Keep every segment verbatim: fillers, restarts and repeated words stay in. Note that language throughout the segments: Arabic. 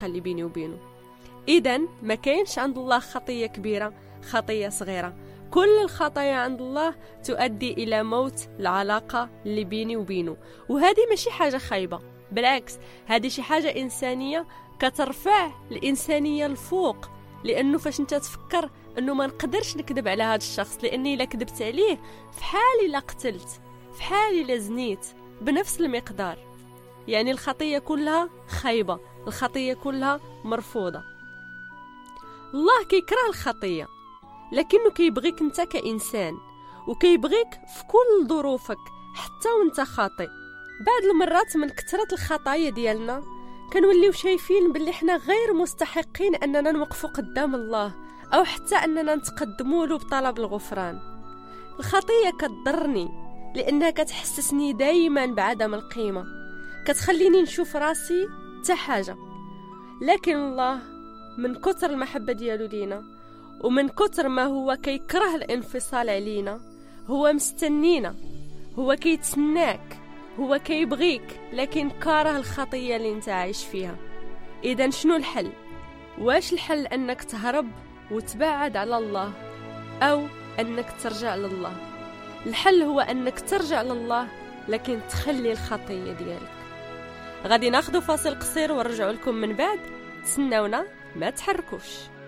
اللي بيني وبينه. إذن ما كاينش عند الله خطية كبيرة خطية صغيرة، كل الخطايا عند الله تؤدي إلى موت العلاقة اللي بيني وبينه. وهذه ماشي حاجة خايبة، بالعكس هذه شي حاجة إنسانية كترفع الإنسانية الفوق. لأنه فاش انت تفكر أنه ما نقدرش نكذب على هذا الشخص، لأني إلا كذبت عليه في حالي لا قتلت، في حالي لا زنيت بنفس المقدار. يعني الخطية كلها خايبة، الخطية كلها مرفوضة. الله كيكره الخطية، لكنه كيبغيك انت كإنسان، وكيبغيك في كل ظروفك حتى وانت خاطئ. بعض المرات من كثرة الخطايا ديالنا كنوليو شايفين باللي احنا غير مستحقين اننا نوقفوا قدام الله، او حتى اننا نتقدموا له بطلب الغفران. الخطية كتضرني لانها كتحسسني دايما بعدم القيمة، كتخليني نشوف راسي حتى حاجة. لكن الله من كتر المحبة ديالو لينا، ومن كتر ما هو كيكره الانفصال علينا، هو مستنينا، هو كيتسناك، هو كيبغيك، لكن كاره الخطية اللي انت عايش فيها. إذن شنو الحل؟ واش الحل أنك تهرب وتبعد على الله، أو أنك ترجع لله؟ الحل هو أنك ترجع لله، لكن تخلي الخطية ديالك. غادي ناخدو فاصل قصير ونرجعوا لكم من بعد. تسناونا، ما تحركوش.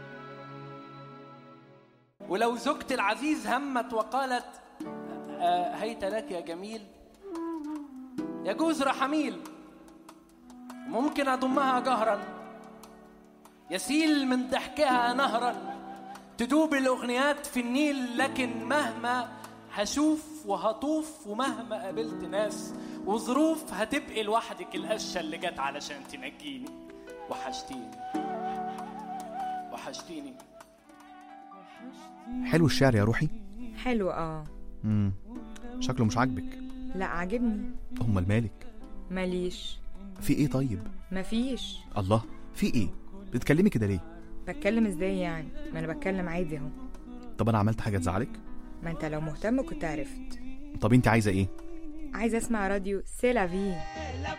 ولو زوجتي العزيز همت وقالت آه هيت لك يا جميل، يجوز رحميل، ممكن أضمها جهرا، يسيل من ضحكها نهرا، تدوب الأغنيات في النيل. لكن مهما هشوف وهطوف، ومهما قابلت ناس وظروف، هتبقي لوحدك القشة اللي جت علشان تنجيني. وحشتيني وحشتيني. حلو الشعر يا روحي. حلو اه امم شكله مش عاجبك؟ لا عاجبني. امال مالك؟ ماليش. في ايه طيب؟ مفيش. الله، في ايه؟ بتتكلمي كده ليه؟ بتكلم ازاي يعني؟ ما انا بتكلم عادي اهو. طب انا عملت حاجه تزعلك؟ ما انت لو مهتم كنت عرفت. طب انت عايزه ايه؟ عايزه اسمع راديو سي لا في.